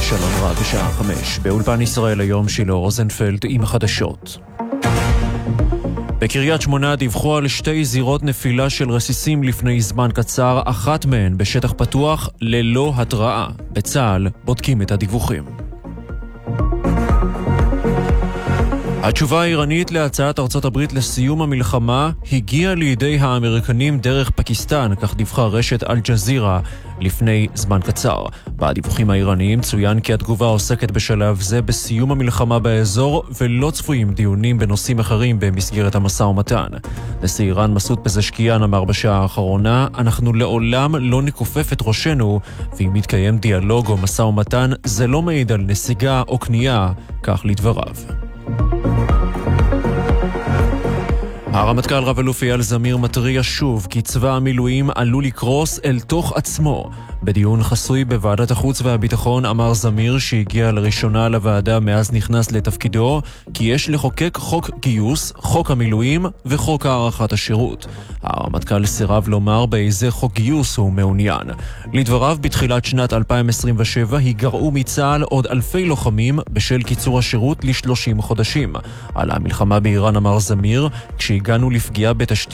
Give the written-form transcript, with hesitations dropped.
שלום רב בשעה 5. באולפן ישראל היום שילה רוזנפלד עם החדשות. בקריית שמונה דיווחו על 2 זירות נפילה של רסיסים לפני זמן קצר, אחת מהן בשטח פתוח ללא התראה. בצה"ל בודקים את הדיווחים. התשובה האיראנית להצעת ארצות הברית לסיום המלחמה הגיעה לידי האמריקנים דרך פקיסטן, כך דיווחה רשת אל-ג'זירה לפני זמן קצר. בדיווחים האיראניים צוין כי התגובה עוסקת בשלב זה בסיום המלחמה באזור ולא צפויים דיונים בנושאים אחרים במסגרת המשא ומתן. נשיא איראן מסעוד פזשקיאן אמר בשעה האחרונה, אנחנו לעולם לא נכופף את ראשנו, ואם מתקיים דיאלוג או משא ומתן זה לא מעיד על נסיגה או כניעה, כך לדבריו. הרמטכ"ל רב-אלוף אייל זמיר מתריע שוב כי צבא המילואים עלול לקרוס אל תוך עצמו. בדיון חסוי בוועדת החוץ והביטחון אמר זמיר שהגיע לראשונה לוועדה מאז נכנס לתפקידו כי יש לחוקק חוק גיוס, חוק המילואים וחוק הערכת השירות. הרמטכ"ל סירב לומר באיזה חוק גיוס הוא מעוניין. לדבריו בתחילת שנת 2027 היגרעו מצה"ל עוד אלפי לוחמים בשל קיצור השירות ל-30 חודשים. על המלחמה באיראן אמר זמיר, כשהגענו לפגיעה בתשתית